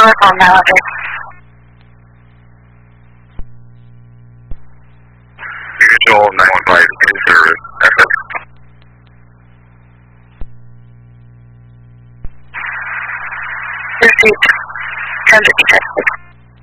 telephone nowadays. Mutual 915 in service. FS. Received. Transit detected.